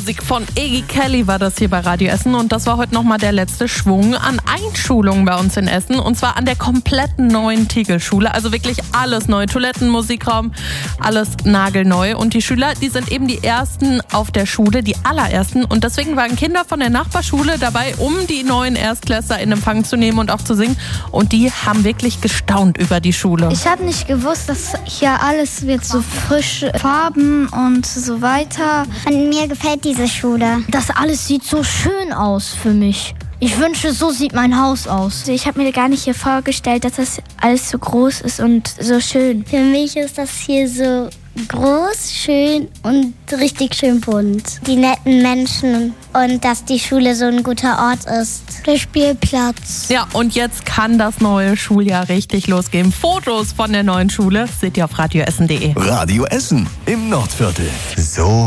Musik von Iggy Kelly war das hier bei Radio Essen und das war heute nochmal der letzte Schwung an Einschulungen bei uns in Essen und zwar an der kompletten neuen Tegelschule. Also wirklich alles neu, Toiletten, Musikraum, alles nagelneu und die Schüler, die sind eben die ersten auf der Schule, die allerersten und deswegen waren Kinder von der Nachbarschule dabei, um die neuen Erstklässler in Empfang zu nehmen und auch zu singen und die haben wirklich gestaunt über die Schule. Ich habe nicht gewusst, dass hier alles wird so frisch, Farben und so weiter. Und mir gefällt diese Schule. Das alles sieht so schön aus für mich. Ich wünsche, so sieht mein Haus aus. Ich habe mir gar nicht hier vorgestellt, dass das alles so groß ist und so schön. Für mich ist das hier so groß, schön und richtig schön bunt. Die netten Menschen und dass die Schule so ein guter Ort ist. Der Spielplatz. Ja, und jetzt kann das neue Schuljahr richtig losgehen. Fotos von der neuen Schule seht ihr auf radioessen.de. Radio Essen im Nordviertel. So